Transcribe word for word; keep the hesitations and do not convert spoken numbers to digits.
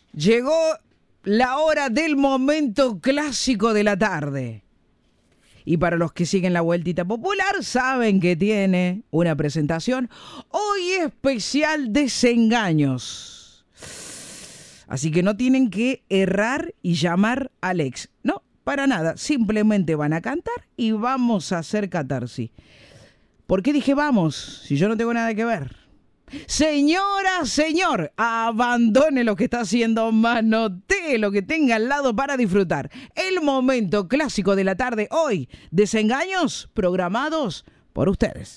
Llegó la hora del momento clásico de la tarde. Y para los que siguen la vueltita popular, saben que tiene una presentación hoy especial Desengaños. Así que no tienen que errar y llamar al ex. No, para nada. Simplemente van a cantar y vamos a hacer catarsis. ¿Por qué dije vamos? Si yo no tengo nada que ver. Señora, señor, abandone lo que está haciendo, manotee lo que tenga al lado para disfrutar. El momento clásico de la tarde hoy, Desengaños programados por ustedes.